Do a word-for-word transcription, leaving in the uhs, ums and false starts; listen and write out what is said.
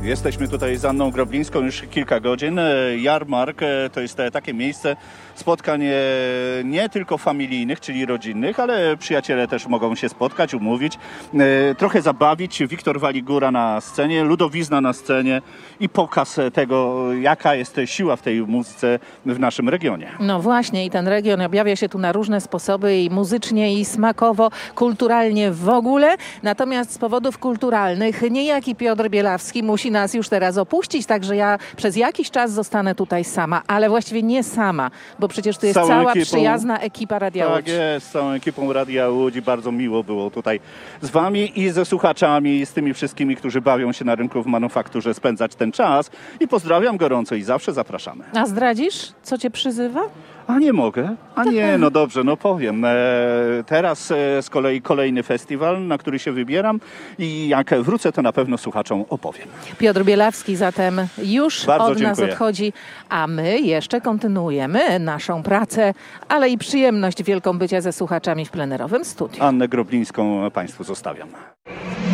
Jesteśmy tutaj z Anną Groblińską już kilka godzin. Jarmark to jest takie miejsce spotkań nie tylko familijnych, czyli rodzinnych, ale przyjaciele też mogą się spotkać, umówić, trochę zabawić. Wiktor Waligura na scenie, ludowizna na scenie i pokaz tego, jaka jest siła w tej muzyce w naszym regionie. No właśnie i ten region objawia się tu na różne sposoby i muzycznie, i smakowo, kulturalnie w ogóle. Natomiast z powodów kulturalnych niejaki Piotr Bielawski musi nas już teraz opuścić, także ja przez jakiś czas zostanę tutaj sama, ale właściwie nie sama, bo przecież tu jest Całą cała ekipą, przyjazna ekipa Radia Łódź. Tak jest, z całą ekipą Radia Łódź. Bardzo miło było tutaj z wami i ze słuchaczami, i z tymi wszystkimi, którzy bawią się na rynku w manufakturze, spędzać ten czas. I pozdrawiam gorąco i zawsze zapraszamy. A zdradzisz, co cię przyzywa? A nie mogę? A nie, no dobrze, no powiem. E, teraz e, z kolei kolejny festiwal, na który się wybieram i jak wrócę, to na pewno słuchaczom opowiem. Piotr Bielawski zatem już Bardzo od nas dziękuję. odchodzi, a my jeszcze kontynuujemy naszą pracę, ale i przyjemność wielką bycia ze słuchaczami w plenerowym studiu. Annę Groblińską Państwu zostawiam.